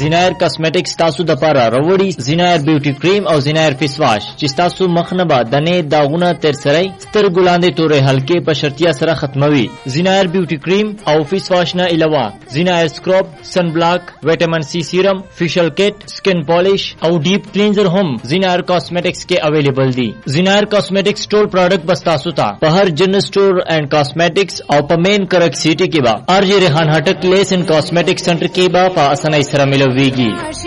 زینایر کاسمیټکس تاسو د پاره راوړي زینایر بیوټي کریم او زینایر فیس واش چې تاسو مخ نه به دنه داغونه تر سره سترګو لاندې تورې حلقې په شرطیا سره ختموي. زینایر بیوټي کریم او فیس واش نه علاوه زینایر سکرب، سن بلاک، وټامین سی سیرم، فیشل کټ، سکن پالیش او ډیپ کلینزر هم زینایر کاسمیټکس کې اویلیبل دي. زینایر کاسمیټکس ټول پروډکټ بس تاسو ته په هر جنرل سٹور اینڈ کاسمیټکس او په مین کرک سیټي کې با ارجی ریحان هټک لیس ان کاسمیټک سنټر کې با په اسانۍ سره ملويږي.